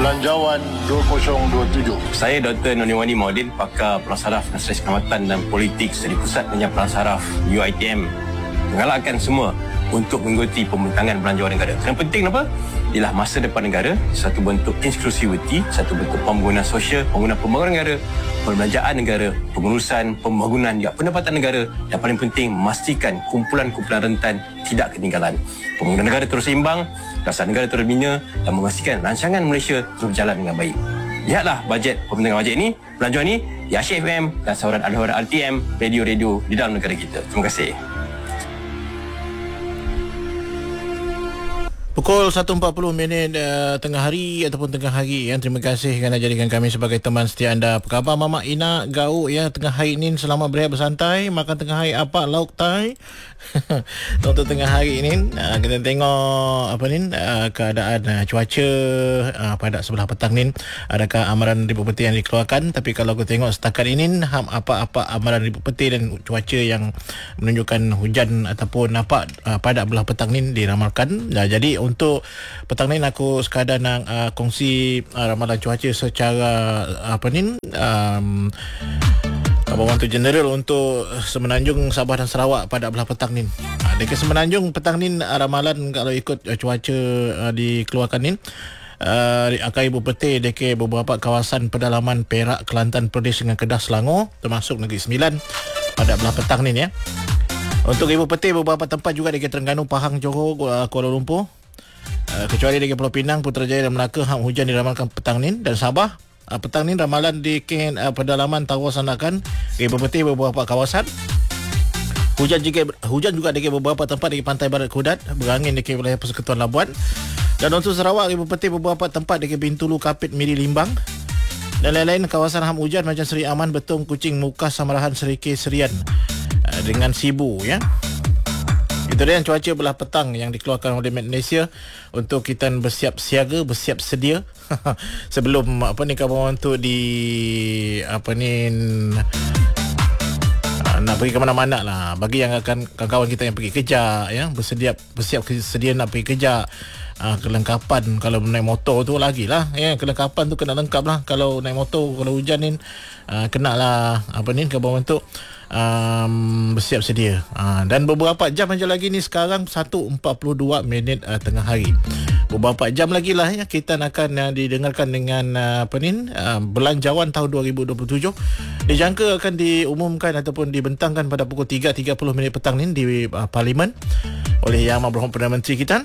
Belanjawan 2027. Saya Dr. Noniwani Maudin, pakar Pelasaraf dan Strategi Keselamatan dan Politik dari Pusat Pengajian Pelasaraf UiTM, menggalakkan semua untuk mengikuti pembentangan belanjawan negara. Yang penting apa? Ialah masa depan negara, satu bentuk inklusiviti, satu bentuk pembangunan sosial, pembangunan negara, perbelanjaan negara, pengurusan pembangunan pendapatan negara, dan paling penting memastikan kumpulan-kumpulan rentan tidak ketinggalan. Pembangunan negara terus seimbang, dasar negara terus bina dan memastikan rancangan Malaysia terus berjalan dengan baik. Lihatlah bajet pembentangan bajet ini, belanjawan ini di Asyik FM dan saluran Al-Huda RTM, radio-radio di dalam negara kita. Terima kasih. Pukul 1.40 tengah hari ataupun tengah hari ya. Terima kasih kerana jadikan kami sebagai teman setia anda. Apa khabar Mama Ina Gauk ya, tengah hari ini selamat berehat bersantai. Makan tengah hari apa? Lauk tai. Untuk tengah hari ini kita tengok apa ni keadaan cuaca pada sebelah petang ni. Adakah amaran Ribu Peti yang dikeluarkan? Tapi kalau aku tengok setakat ini apa-apa amaran Ribu Peti dan cuaca yang menunjukkan hujan ataupun pada belah petang ni diramalkan. Jadi untuk petang ni aku sekadar nak kongsi ramalan cuaca secara Pemantau Jeneral untuk Semenanjung, Sabah dan Sarawak pada belah petang ni. Dekat Semenanjung petang ni ramalan kalau ikut cuaca dikeluarkan ni akan Ibu Peti dekat beberapa kawasan pedalaman Perak, Kelantan, Perlis dengan Kedah, Selangor termasuk Negeri Sembilan pada belah petang ni ya. Untuk Ibu Peti beberapa tempat juga dekat Terengganu, Pahang, Johor, Kuala Lumpur. Kecuali dekat Pulau Pinang, Putrajaya dan Melaka hujan diramalkan petang ni, dan Sabah petang ni ramalan di pedalaman Tawau Sandakan, Ibu Peti beberapa kawasan. Hujan juga dekat beberapa tempat di pantai barat Kudat, berangin dekat wilayah Persekutuan Labuan. Dan untuk Sarawak, Ibu Peti beberapa tempat dekat Bintulu, Kapit, Miri, Limbang. Dan lain-lain kawasan hujan macam Seri Aman, Betong, Kuching, Mukas, Samarahan, Serikir, Serian dengan Sibu ya. Itu dia cuaca belah petang yang dikeluarkan oleh Met Malaysia untuk kita bersiap siaga, bersiap sedia sebelum kawan untuk nak pergi ke mana-mana lah. Bagi yang akan kawan kita yang pergi kerja ya, bersiap sedia nak pergi kerja. Kelengkapan kalau naik motor tu lagi lah ya, kelengkapan tu kena lengkap lah. Kalau naik motor, kalau hujan ni kena lah kawan untuk bersiap sedia. Dan beberapa jam aja lagi ni, sekarang 1.42 tengah hari. Beberapa jam lagi lah ya, kita akan didengarkan dengan belanjawan tahun 2027. Dijangka akan diumumkan ataupun dibentangkan pada pukul 3.30 petang ni di Parlimen oleh Yang Amat Berhormat Perdana Menteri kita.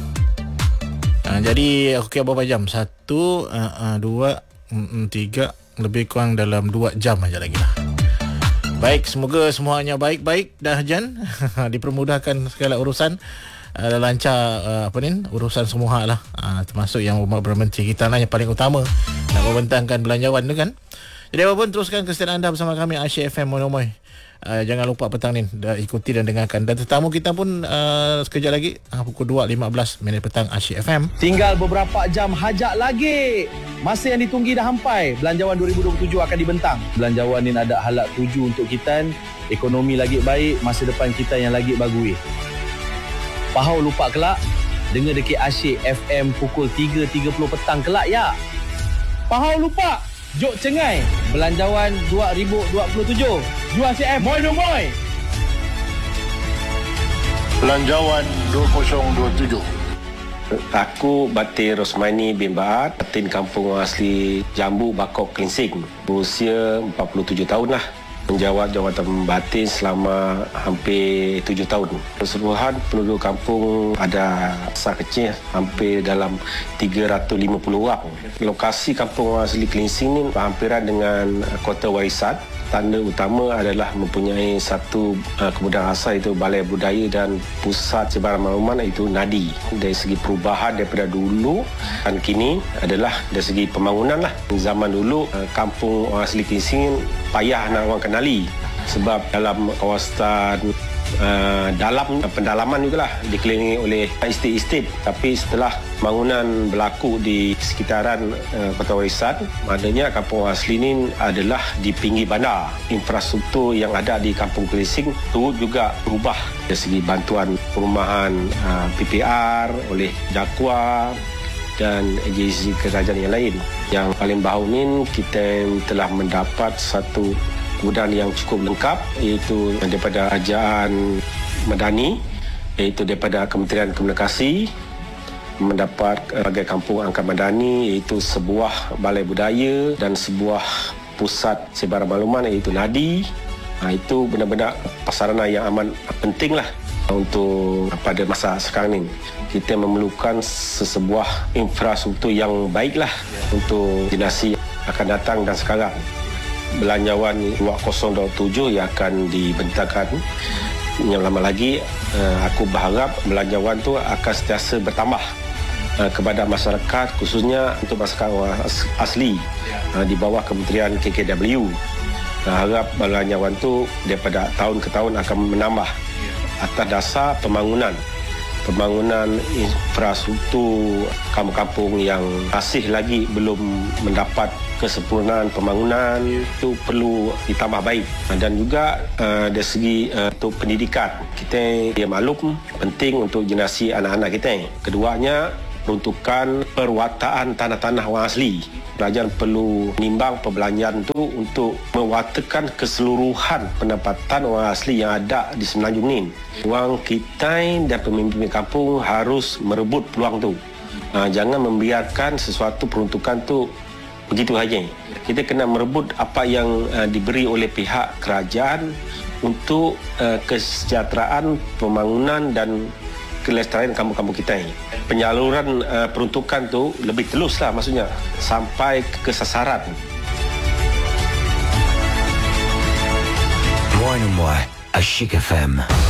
Jadi berapa jam? 1, 2, 3, lebih kurang dalam 2 jam aja lagi lah. Baik, semoga semuanya baik-baik dah Jan. Dipermudahkan segala urusan, lancar urusan semua lah. Termasuk yang Perdana Menteri kita lah yang paling utama nak membentangkan belanjawan tu kan. Jadi apapun, teruskan kesetiaan anda bersama kami Asyik FM Monomoy. Jangan lupa petang ni ikuti dan dengarkan. Dan tetamu kita pun sekejap lagi pukul 2.15 petang Asyik FM. Tinggal beberapa jam hajat lagi. Masa yang ditunggu dah sampai. Belanjawan 2027 akan dibentang. Belanjawan ni ada halak tuju untuk kita. Ekonomi lagi baik, masa depan kita yang lagi bagui. Pahau lupa kelak, dengar dekat Asyik FM pukul 3.30 petang kelak ya. Pahau lupa, Jok Cengai, Belanjawan 2027. Jual CM, Moy no Moy. Belanjawan 2027. Aku Batin Rosmani bin Baat, Batin kampung asli Jambu, Bakok, Klinsing. Berusia 47 tahun lah. Menjawat jawatan batin selama hampir 7 tahun. Keseluruhan penduduk kampung ada besar kecil hampir dalam 350 orang. Lokasi kampung asli Klinsing ni berhampiran dengan kota warisan. Tanda utama adalah mempunyai satu kemudahan asal, iaitu Balai Budaya dan Pusat Sebaran Makluman, iaitu NADI. Dari segi perubahan daripada dulu dan kini adalah dari segi pembangunan lah. Zaman dulu kampung orang asli Klinsing payah nak orang kenali sebab dalam kawasan dalam pendalaman jugalah dikelilingi oleh estate-estate. Tapi setelah bangunan berlaku di sekitaran kota warisan, maknanya kampung asli ini adalah di pinggir bandar. Infrastruktur yang ada di kampung Klinsing turut juga berubah dari segi bantuan perumahan PPR oleh Dakwa, dan agensi kerajaan yang lain. Yang paling baru ni kita telah mendapat satu gudang yang cukup lengkap, iaitu daripada Kerajaan Madani, iaitu daripada Kementerian Komunikasi, mendapat sebagai kampung angkat madani, iaitu sebuah balai budaya dan sebuah pusat sebaran makluman, iaitu Nadi. Itu benar-benar prasarana yang amat penting lah untuk pada masa sekarang ni. Kita memerlukan sesebuah infrastruktur yang baiklah untuk generasi akan datang dan sekarang. Belanjawan 2027 yang akan dibentangkan yang lama lagi, aku berharap belanjawan tu akan sentiasa bertambah kepada masyarakat, khususnya untuk masyarakat asli di bawah Kementerian KKW. Harap belanjawan tu daripada tahun ke tahun akan menambah atas dasar pembangunan infrastruktur kampung-kampung yang masih lagi belum mendapat kesempurnaan pembangunan, itu perlu ditambah baik. Dan juga dari segi untuk pendidikan, kita dia maklum penting untuk generasi anak-anak kita. Keduanya, peruntukan perwataan tanah-tanah orang asli. Kerajaan perlu menimbang perbelanjaan itu untuk mewartakan keseluruhan pendapatan orang asli yang ada di Semenanjung ni. Orang kita dan pemimpin kampung harus merebut peluang tu. Jangan membiarkan sesuatu peruntukan tu begitu saja. Kita kena merebut apa yang diberi oleh pihak kerajaan untuk kesejahteraan, pembangunan dan kelestarian kampung-kampung kita. Penyaluran peruntukan tu lebih teluslah, maksudnya sampai ke sasaran. Wine and Why, Ashik FM.